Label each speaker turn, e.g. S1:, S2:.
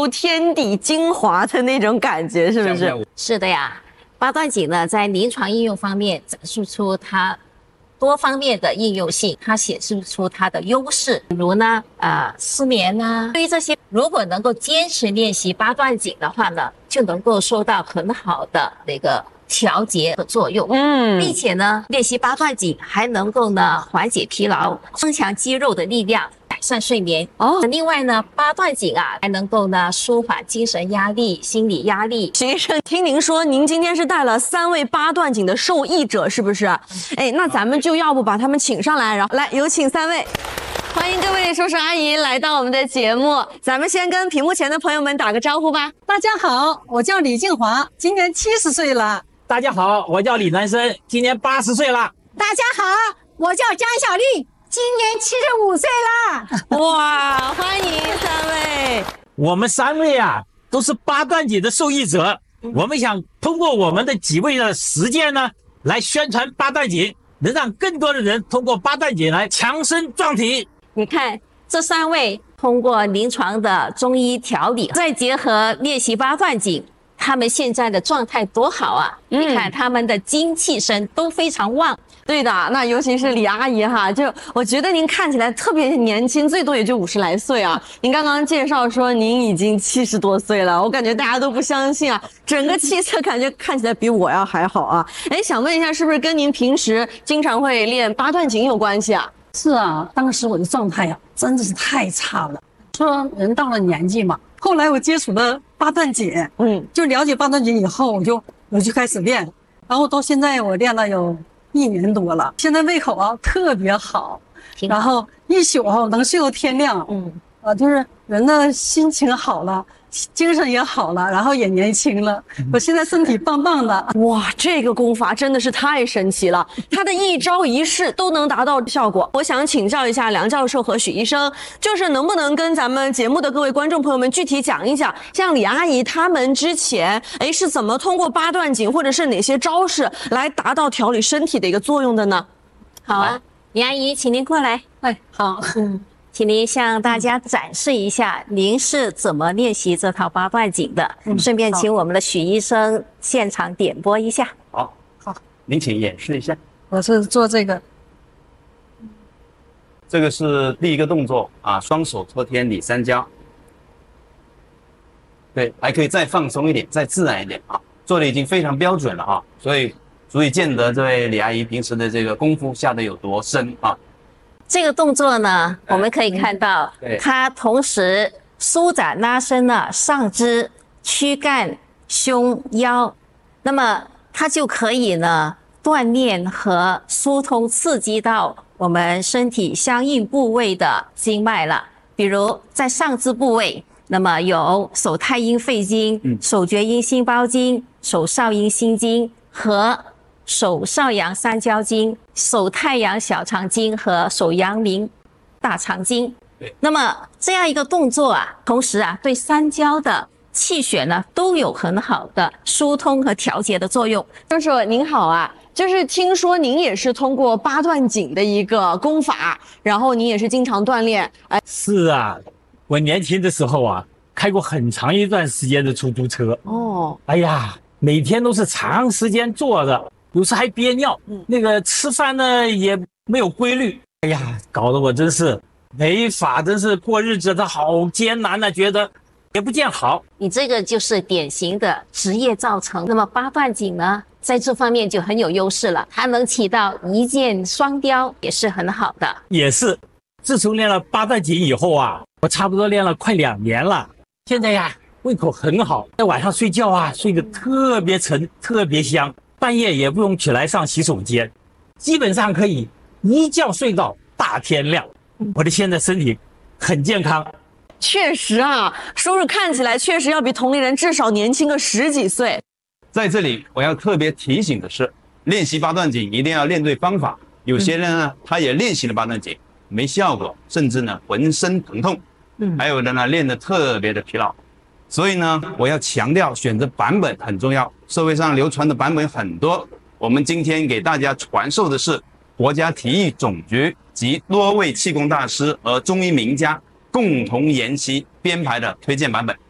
S1: 受天地精华的那种感觉，是不是？
S2: 是的呀，八段锦呢在临床应用方面展示出它多方面的应用性，它显示出它的优势，比如呢，失眠啊，对于这些，如果能够坚持练习八段锦的话呢，就能够收到很好的那个调节的作用，并且呢，练习八段锦还能够呢缓解疲劳，增强肌肉的力量，改善睡眠。另外呢，八段锦啊还能够呢舒缓精神压力、心理压力。
S1: 徐医生，听您说您今天是带了3位八段锦的受益者，是不是？哎，那咱们就要不把他们请上来，然后来有请3位。欢迎各位叔叔阿姨来到我们的节目，咱们先跟屏幕前的朋友们打个招呼吧。
S3: 大家好，我叫李静华，今年70岁了。
S4: 大家好，我叫李南生，今年80岁了。
S3: 大家好，我叫江小丽，今年75岁了。
S1: 哇，欢迎3位。
S4: 我们3位啊，都是八段锦的受益者。我们想通过我们的几位的实践呢，来宣传八段锦，能让更多的人通过八段锦来强身壮体。
S2: 你看这3位通过临床的中医调理，再结合练习八段锦，他们现在的状态多好啊！你看他们的精气神都非常旺。
S1: 对的，那尤其是李阿姨哈，就我觉得您看起来特别年轻，最多也就50来岁啊。您刚刚介绍说您已经70多岁了，我感觉大家都不相信啊，整个气色感觉看起来比我要还好啊。哎，想问一下，是不是跟您平时经常会练八段锦有关系啊？
S3: 是啊，当时我的状态呀，真的是太差了。说人到了年纪嘛，后来我接触了八段锦，就了解八段锦以后，我就开始练，然后到现在我练了有1年多了，现在胃口啊特别好，然后一宿能睡到天亮，就是人的心情好了，精神也好了，然后也年轻了，我现在身体棒棒的。
S1: 哇，这个功法真的是太神奇了，它的一招一式都能达到效果。我想请教一下梁教授和许医生，就是能不能跟咱们节目的各位观众朋友们具体讲一讲，像李阿姨他们之前是怎么通过八段锦或者是哪些招式来达到调理身体的一个作用的呢？
S2: 好啊，李阿姨，请您过来。
S3: 哎，好，
S2: 请您向大家展示一下您是怎么练习这套八段锦的，顺便请我们的许医生现场点播一下。
S4: 好，您请演示一下。
S3: 我是做这个。
S5: 这个是第一个动作啊，双手托天理三焦。对，还可以再放松一点，再自然一点啊，做的已经非常标准了啊，所以足以见得这位李阿姨平时的这个功夫下得有多深啊。
S2: 这个动作呢，我们可以看到，它同时舒展拉伸了上肢、躯干、胸、腰，那么它就可以呢锻炼和疏通刺激到我们身体相应部位的经脉了。比如在上肢部位，那么有手太阴肺经、手厥阴心包经、手少阴心经和手少阳三焦经、手太阳小肠经和手阳明大肠经。那么这样一个动作啊，同时啊对三焦的气血呢都有很好的疏通和调节的作用。
S1: 教授您好啊，就是听说您也是通过八段锦的一个功法，然后您也是经常锻炼。
S4: 是啊，我年轻的时候啊，开过很长一段时间的出租车。哎呀，每天都是长时间坐着，有时还憋尿，那个吃饭呢也没有规律，哎呀，搞得我真是没法，真是过日子它好艰难啊，觉得也不见好。
S2: 你这个就是典型的职业造成。那么八段锦呢，在这方面就很有优势了，它能起到一箭双雕，也是很好的。
S4: 也是，自从练了八段锦以后啊，我差不多练了快2年了，现在呀胃口很好，在晚上睡觉啊睡得特别沉，特别香。半夜也不用起来上洗手间，基本上可以一觉睡到大天亮。我的现在身体很健康。
S1: 确实啊，叔叔看起来确实要比同龄人至少年轻个10几岁。
S5: 在这里我要特别提醒的是，练习八段锦一定要练对方法。有些人呢，他也练习了八段锦没效果，甚至呢浑身疼痛，还有的呢练得特别的疲劳。所以呢，我要强调选择版本很重要。社会上流传的版本很多，我们今天给大家传授的是国家体育总局及多位气功大师和中医名家共同研习编排的推荐版本。